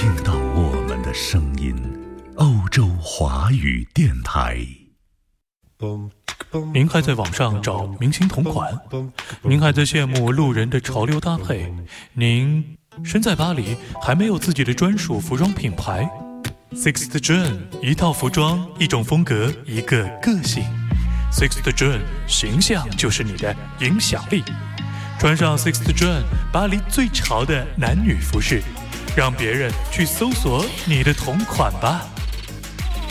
听到我们的声音，欧洲华语电台。 您还在网上找明星同款？您还在羡慕路人的潮流搭配？您身在巴黎，还没有自己的专属服装品牌？ Sixth John， 一套服装，一种风格，一个个性。 Sixth John， 形象就是你的影响力。穿上 Sixth John， 巴黎最潮的男女服饰，让别人去搜索你的同款吧。